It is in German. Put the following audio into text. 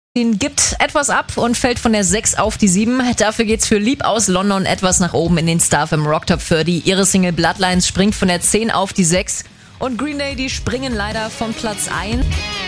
Gibt etwas ab und fällt von der 6 auf die 7. Dafür geht's für Lieb aus London etwas nach oben in den Starfm Rock Top 30. Ihre Single Bloodlines springt von der 10 auf die 6. Und Green Day, die springen leider von Platz 1.